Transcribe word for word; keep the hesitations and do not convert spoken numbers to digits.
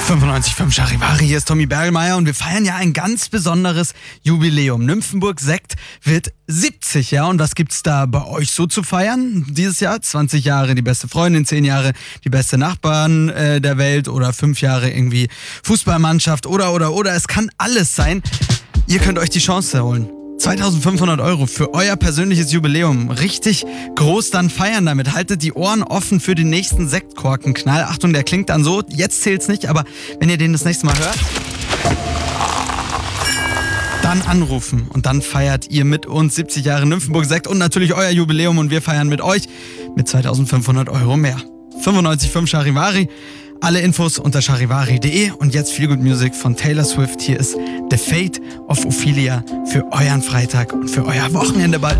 fünfundneunzig Komma fünf Charivari, hier ist Tommy Bergelmeier und wir feiern ja ein ganz besonderes Jubiläum. Nymphenburg Sekt wird siebzig, ja, und was gibt's da bei euch so zu feiern dieses Jahr? zwanzig Jahre die beste Freundin, zehn Jahre die beste Nachbarn äh, der Welt oder fünf Jahre irgendwie Fußballmannschaft oder, oder, oder. Es kann alles sein. Ihr könnt euch die Chance holen. zweitausendfünfhundert Euro für euer persönliches Jubiläum. Richtig groß dann feiern damit. Haltet die Ohren offen für den nächsten Sektkorkenknall. Achtung, der klingt dann so. Jetzt zählt's nicht, aber wenn ihr den das nächste Mal hört, dann anrufen und dann feiert ihr mit uns siebzig Jahre Nymphenburg Sekt und natürlich euer Jubiläum und wir feiern mit euch mit zweitausendfünfhundert Euro mehr. fünfundneunzig Komma fünf Charivari. Alle Infos unter charivari punkt de und jetzt Feel Good Music von Taylor Swift. Hier ist The Fate of Ophelia für euren Freitag und für euer Wochenende bald.